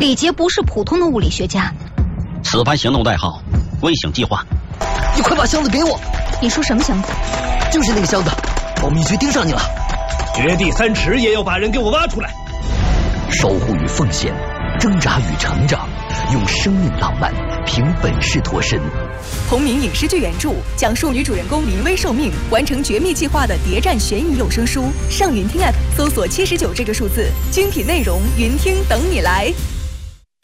李杰不是普通的物理学家。 此番行动代号“微醒计划”。 你快把箱子给我！ 你说什么箱子？ 就是那个箱子，保密局盯上你了。 掘地三尺也要把人给我挖出来。 守护与奉献，挣扎与成长，用生命浪漫，凭本事脱身。 同名影视剧原著讲述女主人公临危受命，完成绝密计划的谍战悬疑有声书。上云听 App 搜索79这个数字，精品内容云听等你来。